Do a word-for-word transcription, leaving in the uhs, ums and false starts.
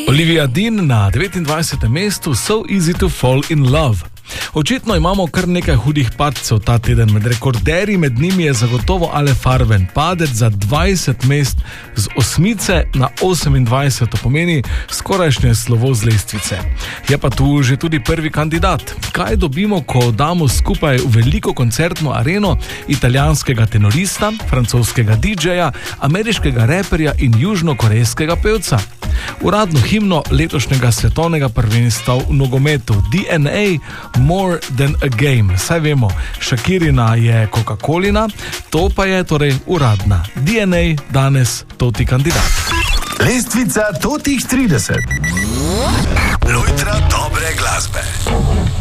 Olivia Dean na devetindvajsetem mestu, So Easy to Fall in Love. Očitno imamo kar nekaj hudih padcev ta teden. Med rekorderji med njimi je zagotovo Ale Farben. Padec za dvajset mest z osmice na osemindvajset, to pomeni skorajšnje slovo z lestvice. Je pa tu že tudi prvi kandidat. Kaj dobimo, ko damo skupaj v veliko koncertno areno italijanskega tenorista, francoskega didžeja, ameriškega reperja in južnokorejskega pevca? Uradno himno letošnjega svetovnega prvenstva v nogometu, D N A More Than a Game. Saj vemo, Shakirina je Coca-Colina, to pa je torej uradna. D N A danes toti kandidat. Lestvica totih trideset. Lojtra dobre glasbe.